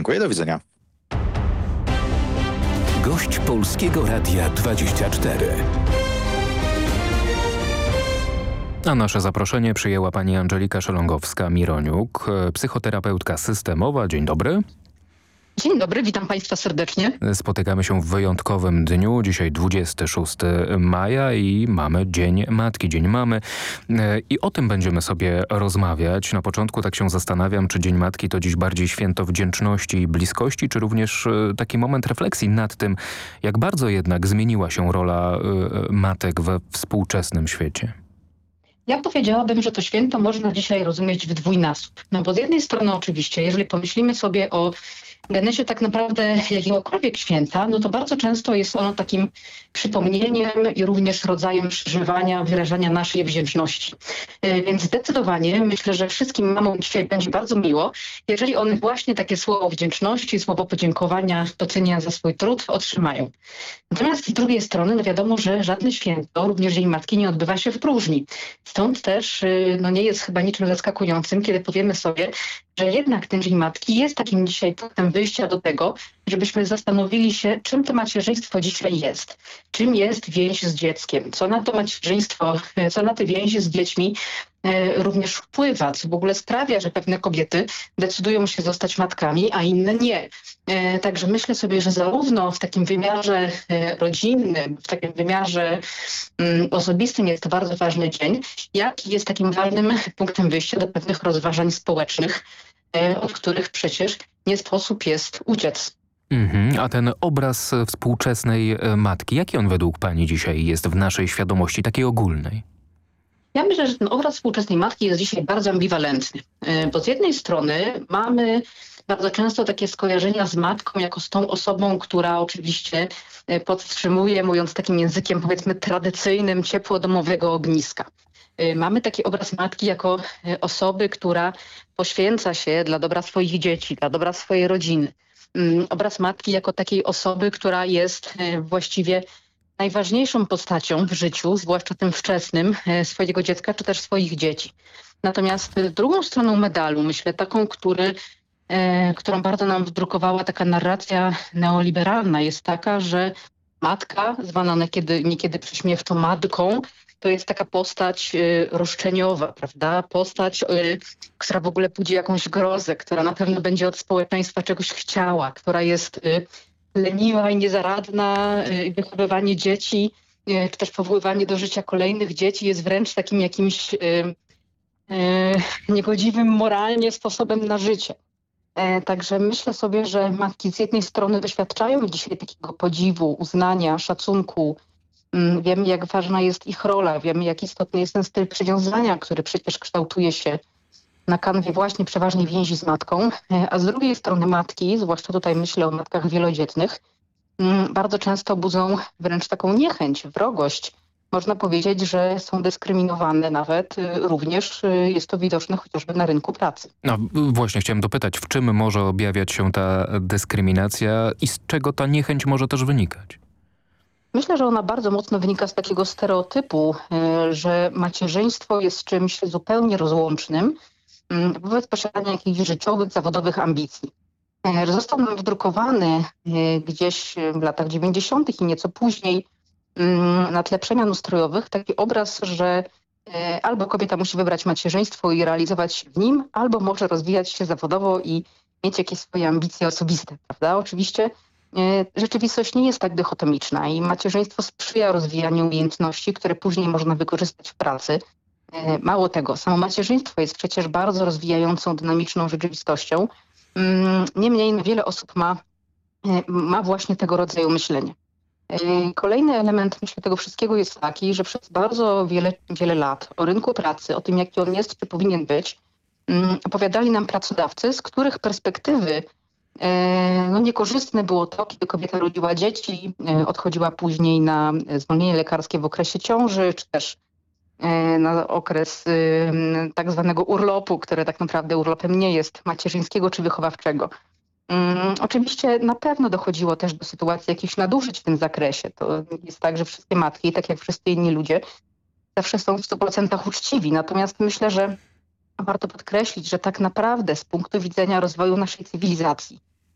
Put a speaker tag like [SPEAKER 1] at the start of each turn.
[SPEAKER 1] Dziękuję, do widzenia.
[SPEAKER 2] Gość Polskiego Radia 24.
[SPEAKER 3] A nasze zaproszenie przyjęła pani Andżelika Szelongowska-Mironiuk, psychoterapeutka systemowa. Dzień dobry.
[SPEAKER 4] Dzień dobry, witam Państwa serdecznie.
[SPEAKER 3] Spotykamy się w wyjątkowym dniu, dzisiaj 26 maja i mamy Dzień Matki, Dzień Mamy. I o tym będziemy sobie rozmawiać. Na początku tak się zastanawiam, czy Dzień Matki to dziś bardziej święto wdzięczności i bliskości, czy również taki moment refleksji nad tym, jak bardzo jednak zmieniła się rola matek we współczesnym świecie.
[SPEAKER 4] Ja powiedziałabym, że to święto można dzisiaj rozumieć w dwójnasób. No bo z jednej strony oczywiście, jeżeli pomyślimy sobie o genezie tak naprawdę jakiegokolwiek święta, no to bardzo często jest ono takim przypomnieniem i również rodzajem przeżywania, wyrażania naszej wdzięczności. Więc zdecydowanie myślę, że wszystkim mamom dzisiaj będzie bardzo miło, jeżeli one właśnie takie słowo wdzięczności, słowo podziękowania, docenienia za swój trud otrzymają. Natomiast z drugiej strony no wiadomo, że żadne święto, również Dzień Matki, nie odbywa się w próżni. Stąd też no nie jest chyba niczym zaskakującym, kiedy powiemy sobie, że jednak ten Dzień Matki jest takim dzisiaj punktem wyjścia do tego, żebyśmy zastanowili się, czym to macierzyństwo dzisiaj jest. Czym jest więź z dzieckiem? Co na to macierzyństwo, co na te więzi z dziećmi również wpływa, co w ogóle sprawia, że pewne kobiety decydują się zostać matkami, a inne nie. Także myślę sobie, że zarówno w takim wymiarze rodzinnym, w takim wymiarze osobistym jest to bardzo ważny dzień, jak i jest takim ważnym punktem wyjścia do pewnych rozważań społecznych, od których przecież nie sposób jest uciec.
[SPEAKER 3] A ten obraz współczesnej matki, jaki on według pani dzisiaj jest w naszej świadomości, takiej ogólnej?
[SPEAKER 4] Ja myślę, że ten obraz współczesnej matki jest dzisiaj bardzo ambiwalentny, bo z jednej strony mamy bardzo często takie skojarzenia z matką jako z tą osobą, która oczywiście podtrzymuje, mówiąc takim językiem powiedzmy tradycyjnym, ciepło domowego ogniska. Mamy taki obraz matki jako osoby, która poświęca się dla dobra swoich dzieci, dla dobra swojej rodziny. Obraz matki jako takiej osoby, która jest właściwie najważniejszą postacią w życiu, zwłaszcza tym wczesnym, swojego dziecka czy też swoich dzieci. Natomiast drugą stroną medalu, myślę, taką, którą bardzo nam wdrukowała taka narracja neoliberalna, jest taka, że matka, zwana niekiedy prześmiewczo matką, to jest taka postać roszczeniowa, prawda? Postać, która w ogóle budzi jakąś grozę, która na pewno będzie od społeczeństwa czegoś chciała, która jest leniwa i niezaradna. Wychowywanie dzieci, czy też powoływanie do życia kolejnych dzieci jest wręcz takim jakimś niegodziwym moralnie sposobem na życie. Także myślę sobie, że matki z jednej strony doświadczają dzisiaj takiego podziwu, uznania, szacunku. Wiemy, jak ważna jest ich rola, wiemy, jak istotny jest ten styl przywiązania, który przecież kształtuje się na kanwie właśnie przeważnie więzi z matką, a z drugiej strony matki, zwłaszcza tutaj myślę o matkach wielodzietnych, bardzo często budzą wręcz taką niechęć, wrogość. Można powiedzieć, że są dyskryminowane nawet, również jest to widoczne chociażby na rynku pracy.
[SPEAKER 3] No właśnie chciałem dopytać, w czym może objawiać się ta dyskryminacja i z czego ta niechęć może też wynikać?
[SPEAKER 4] Myślę, że ona bardzo mocno wynika z takiego stereotypu, że macierzyństwo jest czymś zupełnie rozłącznym wobec posiadania jakichś życiowych, zawodowych ambicji. Został nam wdrukowany gdzieś w latach 90. i nieco później na tle przemian ustrojowych taki obraz, że albo kobieta musi wybrać macierzyństwo i realizować się w nim, albo może rozwijać się zawodowo i mieć jakieś swoje ambicje osobiste, prawda? Oczywiście rzeczywistość nie jest tak dychotomiczna i macierzyństwo sprzyja rozwijaniu umiejętności, które później można wykorzystać w pracy. Mało tego, samo macierzyństwo jest przecież bardzo rozwijającą, dynamiczną rzeczywistością. Niemniej wiele osób ma właśnie tego rodzaju myślenie. Kolejny element, myślę, tego wszystkiego jest taki, że przez bardzo wiele lat o rynku pracy, o tym, jaki on jest, czy powinien być, opowiadali nam pracodawcy, z których perspektywy niekorzystne było to, kiedy kobieta rodziła dzieci, odchodziła później na zwolnienie lekarskie w okresie ciąży, czy też na okres tak zwanego urlopu, który tak naprawdę urlopem nie jest, macierzyńskiego czy wychowawczego. Oczywiście na pewno dochodziło też do sytuacji jakichś nadużyć w tym zakresie. To jest tak, że wszystkie matki, tak jak wszyscy inni ludzie, zawsze są w 100% uczciwi. Natomiast myślę, że warto podkreślić, że tak naprawdę z punktu widzenia rozwoju naszej cywilizacji,